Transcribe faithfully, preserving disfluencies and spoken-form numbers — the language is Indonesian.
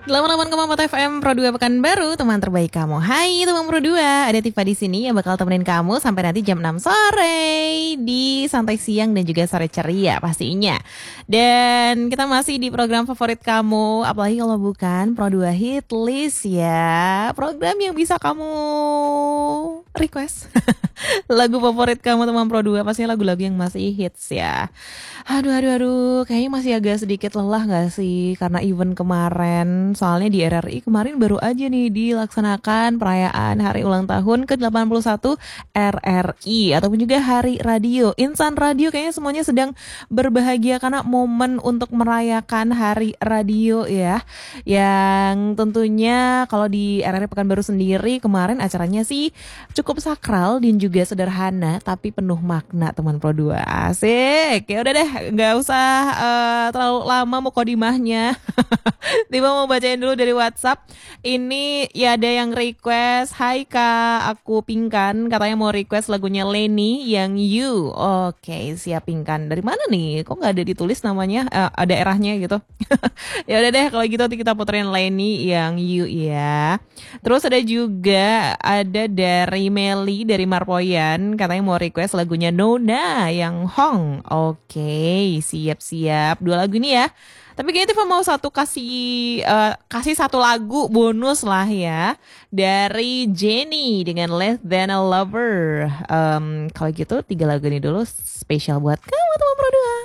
delapan puluh delapan koma empat F M Pro dua Pekanbaru, teman terbaik kamu. Hai teman Pro dua, ada Tifa di sini yang bakal temenin kamu sampai nanti jam enam sore di Santai Siang dan juga Sore Ceria pastinya. Dan kita masih di program favorit kamu, apalagi kalau bukan Pro dua Hit List ya. Program yang bisa kamu request lagu favorit kamu teman Pro dua, pastinya lagu-lagu yang masih hits ya. Aduh, aduh, aduh, kayaknya masih agak sedikit lelah gak sih? Karena event kemarin, soalnya di R R I kemarin baru aja nih dilaksanakan perayaan hari ulang tahun ke delapan puluh satu R R I. Ataupun juga Hari Radio. Insan Radio kayaknya semuanya sedang berbahagia karena momen untuk merayakan Hari Radio ya. Yang tentunya kalau di R R I Pekanbaru sendiri kemarin acaranya sih cukup sakral dan juga sederhana tapi penuh makna teman Pro dua. Asik, ya udah deh, nggak usah uh, terlalu lama mukodimahnya. Tiba mau bacain dulu dari WhatsApp. Ini ya ada yang request, hai kak, aku Pingkan, katanya mau request lagunya Leni yang You. Oke, siap Pingkan. Dari mana nih? Kok nggak ada ditulis namanya, uh, daerahnya gitu? Ya udah deh, kalau gitu nanti kita puterin Leni yang You ya. Terus ada juga ada dari Meli dari Marpoyan, katanya mau request lagunya Nona yang Hong. Oke, siap-siap. Dua lagu ini ya. Tapi kayaknya Tifa mau satu kasih uh, kasih satu lagu bonus lah ya dari Jenny dengan Less Than a Lover. Um, kalau gitu tiga lagu ini dulu spesial buat kamu teman Pro dua.